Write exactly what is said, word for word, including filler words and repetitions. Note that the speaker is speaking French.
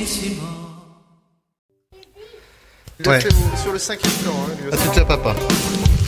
Il a Ouais. fait au- sur le cinquième plan. Hein, lui Ah, aussi. c'était à papa.